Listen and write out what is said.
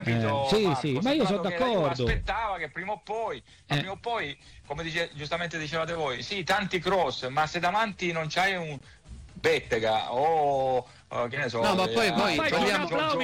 Sì, ma io sono d'accordo. Aspettava che prima o poi, come giustamente dicevate voi, sì, tanti cross, ma se davanti non c'hai un Bettega o che ne so, no, ma poi parliamo